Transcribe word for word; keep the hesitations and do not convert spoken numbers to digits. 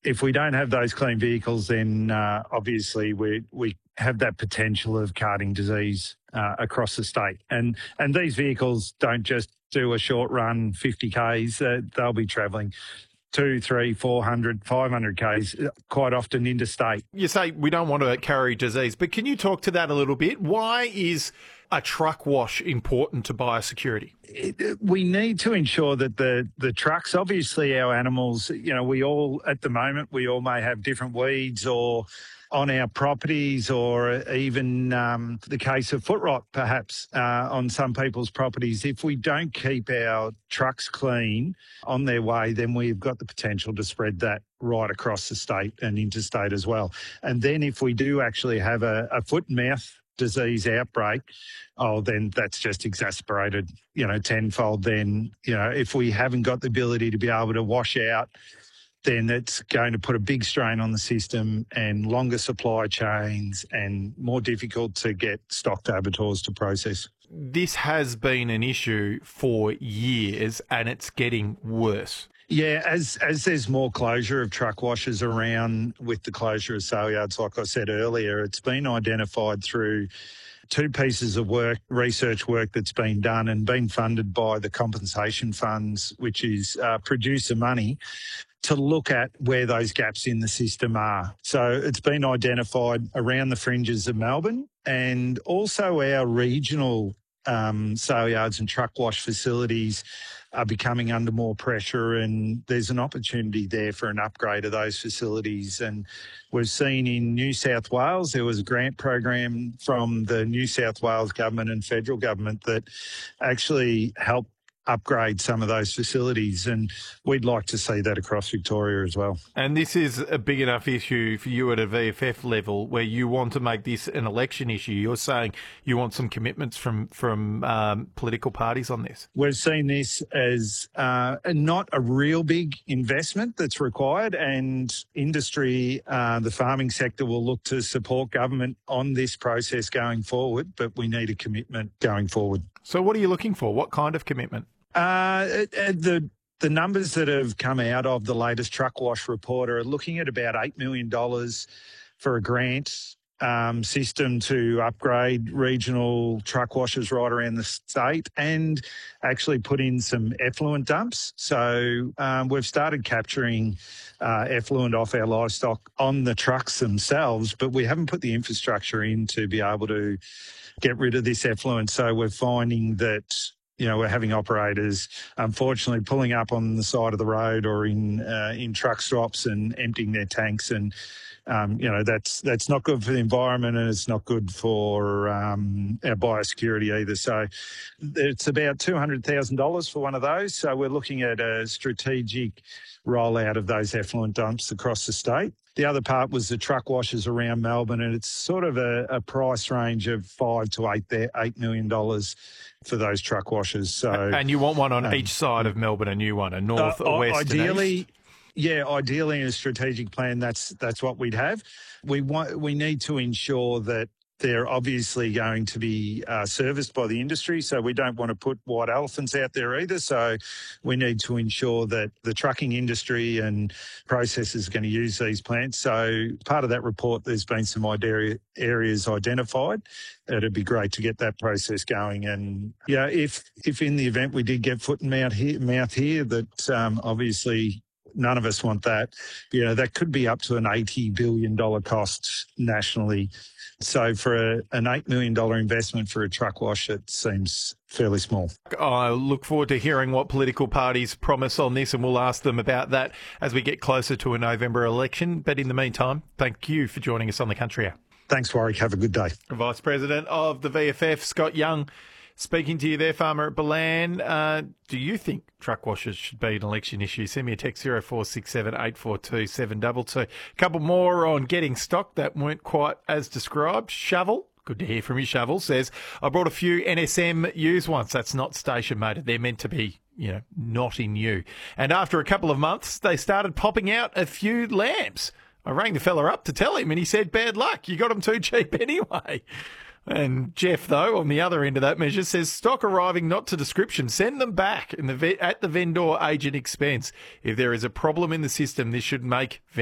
if we don't have those clean vehicles, then uh, obviously we we have that potential of carting disease uh, across the state. And and these vehicles don't just do a short run, fifty kays. Uh, they'll be travelling two, three, four hundred, five hundred kays, quite often interstate. You say we don't want to carry disease, but can you talk to that a little bit? Why is a truck wash important to biosecurity? It, we need to ensure that the, the trucks, obviously our animals, you know, we all, at the moment, we all may have different weeds or on our properties, or even um, the case of foot rot, perhaps, uh, on some people's properties. If we don't keep our trucks clean on their way, then we've got the potential to spread that right across the state and interstate as well. And then if we do actually have a, a foot and mouth disease outbreak, oh, then that's just exasperated, you know, tenfold. Then, you know, if we haven't got the ability to be able to wash out, then it's going to put a big strain on the system and longer supply chains and more difficult to get stock to abattoirs to process. This has been an issue for years and it's getting worse. Yeah, as as there's more closure of truck washers around with the closure of sale yards, like I said earlier, it's been identified through two pieces of work, research work that's been done and been funded by the compensation funds, which is uh, producer money, to look at where those gaps in the system are. So it's been identified around the fringes of Melbourne, and also our regional um, sale yards and truck wash facilities are becoming under more pressure, and there's an opportunity there for an upgrade of those facilities. And we've seen in New South Wales, there was a grant program from the New South Wales government and federal government that actually helped upgrade some of those facilities, and we'd like to see that across Victoria as well. And this is a big enough issue for you at a V F F level where you want to make this an election issue. You're saying you want some commitments from, from um, political parties on this. We've seen this as uh, not a real big investment that's required, and industry, uh, the farming sector will look to support government on this process going forward, but we need a commitment going forward. So what are you looking for? What kind of commitment? Uh, the the numbers that have come out of the latest truck wash report are looking at about eight million dollars for a grant um, system to upgrade regional truck washers right around the state and actually put in some effluent dumps. So um, we've started capturing uh, effluent off our livestock on the trucks themselves, but we haven't put the infrastructure in to be able to get rid of this effluent. So we're finding that, you know, we're having operators, unfortunately, pulling up on the side of the road or in uh, in truck stops and emptying their tanks, and um, you know that's that's not good for the environment, and it's not good for um, our biosecurity either. So it's about two hundred thousand dollars for one of those. So we're looking at a strategic rollout of those effluent dumps across the state. The other part was the truck washers around Melbourne, and it's sort of a, a price range of five to eight there, eight million dollars for those truck washers. So, and you want one on um, each side of Melbourne, a new one, a north, uh, a west, ideally, and east? Yeah, ideally in a strategic plan, that's that's what we'd have. We want we need to ensure that they're obviously going to be uh, serviced by the industry, so we don't want to put white elephants out there either. So we need to ensure that the trucking industry and processors are going to use these plants. So part of that report, there's been some idea, areas identified. It'd be great to get that process going. And yeah, if if in the event we did get foot and mouth here, mouth here that um, obviously none of us want that, you know, that could be up to an eighty billion dollars cost nationally. So for a, an eight million dollars investment for a truck wash, it seems fairly small. I look forward to hearing what political parties promise on this, and we'll ask them about that as we get closer to a November election. But in the meantime, thank you for joining us on The Country Hour. Thanks, Warwick. Have a good day. Vice President of the V F F, Scott Young, speaking to you there, farmer at Balan. Uh, do you think truck washers should be an election issue? Send me a text zero four six seven eight four two seven two two. A couple more on getting stock that weren't quite as described. Shovel, good to hear from you, Shovel, says, I brought a few N S M used ones. That's not station mated. They're meant to be, you know, not in you. And after a couple of months, they started popping out a few lambs. I rang the fella up to tell him, and he said, bad luck. You got them too cheap anyway. And Jeff, though, on the other end of that measure, says stock arriving not to description. Send them back in the ve- at the vendor agent expense. If there is a problem in the system, this should make